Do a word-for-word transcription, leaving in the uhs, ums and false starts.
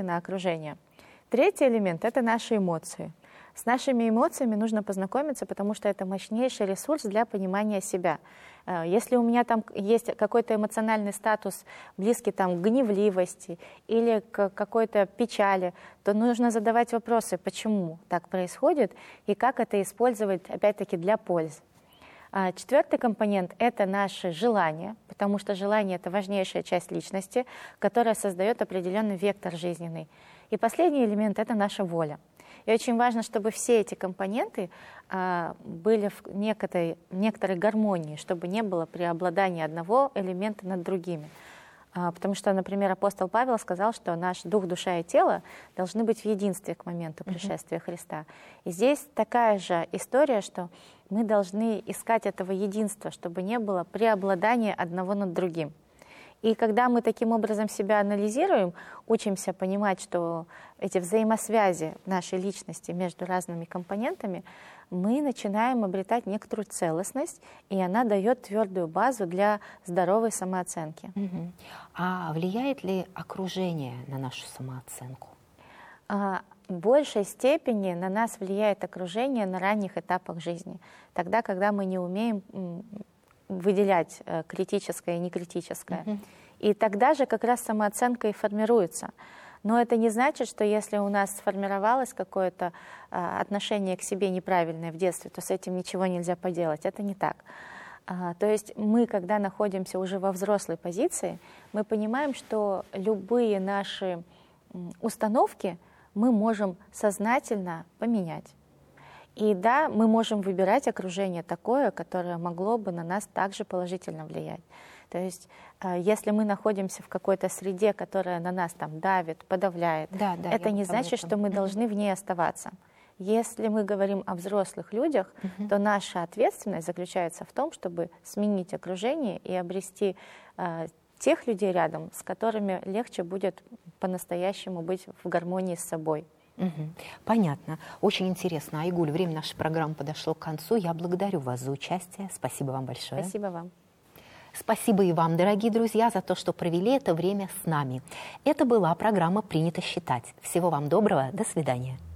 на окружение. Третий элемент – это наши эмоции. С нашими эмоциями нужно познакомиться, потому что это мощнейший ресурс для понимания себя. Если у меня там есть какой-то эмоциональный статус, близкий там, к гневливости или к какой-то печали, то нужно задавать вопросы, почему так происходит и как это использовать, опять-таки, для пользы. Четвертый компонент – это наши желания, потому что желание – это важнейшая часть личности, которая создает определенный вектор жизненный. И последний элемент – это наша воля. И очень важно, чтобы все эти компоненты а, были в некоторой, некоторой гармонии, чтобы не было преобладания одного элемента над другими. А, потому что, например, апостол Павел сказал, что наш дух, душа и тело должны быть в единстве к моменту пришествия mm-hmm. Христа. И здесь такая же история, что мы должны искать этого единства, чтобы не было преобладания одного над другим. И когда мы таким образом себя анализируем, учимся понимать, что эти взаимосвязи в нашей личности между разными компонентами, мы начинаем обретать некоторую целостность, и она дает твердую базу для здоровой самооценки. Угу. А влияет ли окружение на нашу самооценку? А, в большей степени на нас влияет окружение на ранних этапах жизни. Тогда, когда мы не умеем выделять критическое и некритическое. Uh-huh. И тогда же как раз самооценка и формируется. Но это не значит, что если у нас сформировалось какое-то а, отношение к себе неправильное в детстве, то с этим ничего нельзя поделать. Это не так. А, то есть мы, когда находимся уже во взрослой позиции, мы понимаем, что любые наши установки мы можем сознательно поменять. И да, мы можем выбирать окружение такое, которое могло бы на нас также положительно влиять. То есть, если мы находимся в какой-то среде, которая на нас там давит, подавляет, да, да, это не значит, что мы должны в ней оставаться. Если мы говорим о взрослых людях, uh-huh. то наша ответственность заключается в том, чтобы сменить окружение и обрести э, тех людей рядом, с которыми легче будет по-настоящему быть в гармонии с собой. Угу. Понятно. Очень интересно. Айгуль, время нашей программы подошло к концу. Я благодарю вас за участие. Спасибо вам большое. Спасибо вам. Спасибо и вам, дорогие друзья, за то, что провели это время с нами. Это была программа «Принято считать». Всего вам доброго. До свидания.